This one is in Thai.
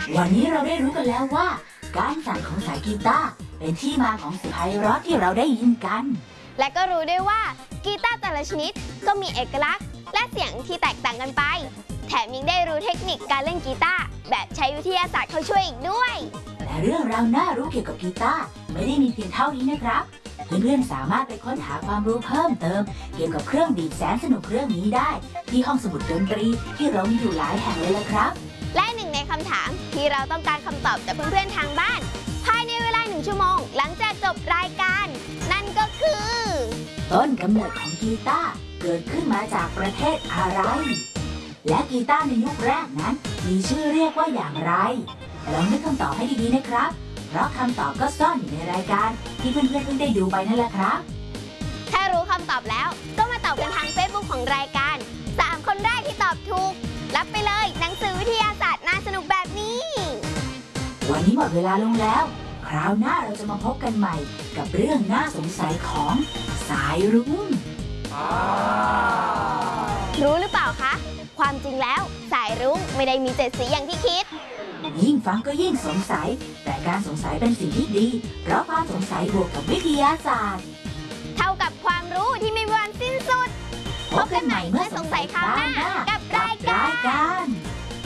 วันนี้เราได้รู้กันแล้วว่าการสั่นของสายกีตาร์เป็นที่มาของเสียงไพเราะที่เราได้ยินกันและก็รู้ด้วยว่ากีตาร์แต่ละชนิดก็มีเอกลักษณ์และเสียงที่แตกต่างกันไปแถมยังได้รู้เทคนิคการเล่นกีตาร์แบบใช้วิทยาศาสตร์เข้าช่วยอีกด้วยและเรื่องราวน่ารู้เกี่ยวกับกีตาร์ไม่ได้มีเพียงเท่านี้นะครับเพื่อนๆสามารถไปค้นหาความรู้เพิ่มเติมเกี่ยวกับเครื่องดีดแสนสนุกเครื่องนี้ได้ที่ห้องสมุดดนตรีที่เรามีอยู่หลายแห่งเลยละครับและหนึ่งในคำถามที่เราต้องการคำตอบจากเพื่อนๆทางบ้านภายในเวลา1 ชั่วโมงหลังจากจบรายการนั่นก็คือต้นกำเนิดของกีตาร์เกิดขึ้นมาจากประเทศอะไรและกีตาร์ในยุคแรกนั้นมีชื่อเรียกว่าอย่างไรลองนึกคำตอบให้ดีๆนะครับเพราะคำตอบก็ซ่อนอยู่ในรายการที่เพื่อนๆเพิ่งได้ดูไปนั่นแหละครับถ้ารู้คำตอบแล้วก็มาตอบกันทาง Facebook ของรายการ3 คนแรกที่ตอบถูกรับไปเลยหนังสือวิทยาศาสตร์น่าสนุกแบบนี้วันนี้หมดเวลาลงแล้วคราวหน้าเราจะมาพบกันใหม่กับเรื่องน่าสงสัยของสายรุ้งรู้หรือเปล่าคะความจริงแล้วสายรุ้งไม่ได้มี7 สีอย่างที่คิดยิ่งฟังก็ยิ่งสงสัยแต่การสงสัยเป็นสิ่งที่ดีเพราะความสงสัยบวกกับวิทยาศาสตร์เท่ากับความรู้ที่ไม่มีวันสิ้นสุดพบกันใหม่เมื่อสงสัยคราวหน้ากับรายการ